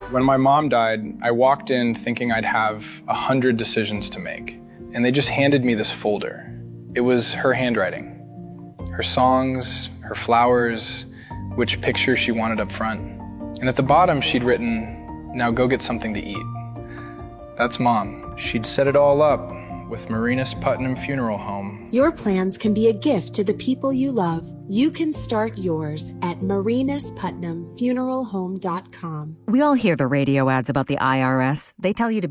When my mom died, I walked in thinking I'd have 100 decisions to make, and they just handed me this folder. It was her handwriting, her songs, her flowers, which picture she wanted up front. And at the bottom, she'd written, "Now go get something to eat." That's Mom. She'd set it all up with Marinus Putnam Funeral Home. Your plans can be a gift to the people you love. You can start yours at MarinusPutnamFuneralHome.com. We all hear the radio ads about the IRS. They tell you to